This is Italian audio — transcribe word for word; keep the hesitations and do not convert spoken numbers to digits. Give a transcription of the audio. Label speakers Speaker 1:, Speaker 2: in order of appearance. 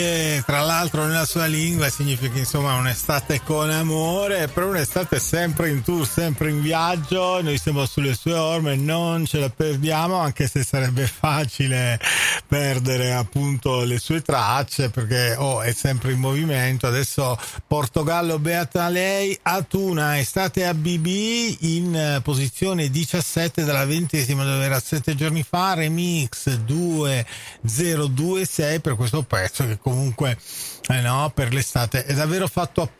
Speaker 1: E tra l'altro nella sua lingua significa insomma un'estate con amore, però un'estate sempre in tour, sempre in viaggio. Noi siamo sulle sue orme, non ce la perdiamo, anche se sarebbe facile perdere appunto le sue tracce, perché oh, è sempre in movimento. Adesso Portogallo, beata lei. Atuna, estate a B B, in posizione diciassette dalla ventesima, dove era sette giorni fa. Remix duemilaventisei per questo pezzo che comunque eh no, per l'estate è davvero fatto